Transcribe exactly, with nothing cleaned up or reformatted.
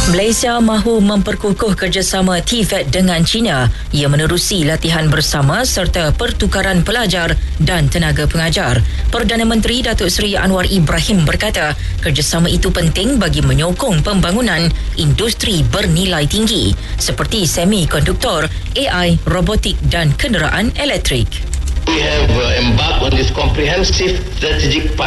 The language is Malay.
Malaysia mahu memperkukuh kerjasama T V E T dengan China. Ia menerusi latihan bersama serta pertukaran pelajar dan tenaga pengajar. Perdana Menteri Datuk Seri Anwar Ibrahim berkata, kerjasama itu penting bagi menyokong pembangunan industri bernilai tinggi seperti semikonduktor, A I, robotik dan kenderaan elektrik. We have uh, embarked on this comprehensive strategic